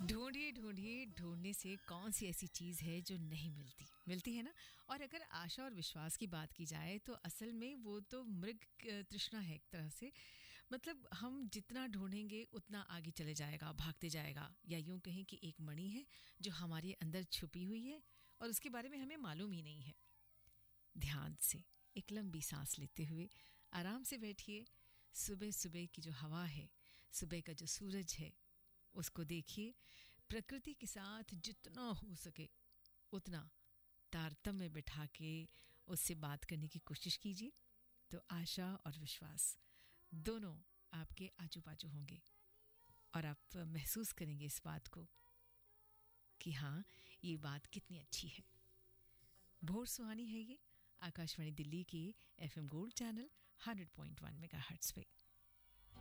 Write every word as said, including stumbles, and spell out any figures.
ढूंढिए ढूंढिए ढूंढने से कौन सी ऐसी चीज़ है जो नहीं मिलती मिलती है ना। और अगर आशा और विश्वास की बात की जाए तो असल में वो तो मृग अ, तृष्णा है एक तरह से। मतलब हम जितना ढूंढेंगे उतना आगे चले जाएगा, भागते जाएगा, या यूं कहें कि एक मणि है जो हमारे अंदर छुपी हुई है और उसके बारे में हमें मालूम ही नहीं है। ध्यान से एक लंबी सांस लेते हुए आराम से बैठिए। सुबह सुबह की जो हवा है, सुबह का जो सूरज है, उसको देखिए। प्रकृति के साथ जितना हो सके उतना तारतम्य बिठा के उससे बात करने की कोशिश कीजिए। तो आशा और विश्वास दोनों आपके आजू बाजू होंगे और आप महसूस करेंगे इस बात को कि हाँ, ये बात कितनी अच्छी है। भोर सुहानी है ये आकाशवाणी दिल्ली के FM gold channel hundred point one megahertz पे।